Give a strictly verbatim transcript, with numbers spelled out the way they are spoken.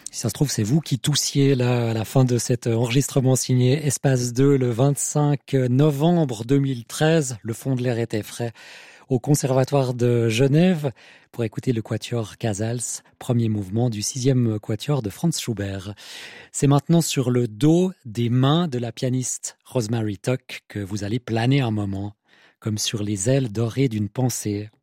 Si ça se trouve, c'est vous qui toussiez là à la fin de cet enregistrement signé Espace deux le vingt-cinq novembre deux mille treize. Le fond de l'air était frais au Conservatoire de Genève pour écouter le quatuor Casals, premier mouvement du sixième quatuor de Franz Schubert. C'est maintenant sur le dos des mains de la pianiste Rosemary Tuck que vous allez planer un moment, comme sur les ailes dorées d'une pensée.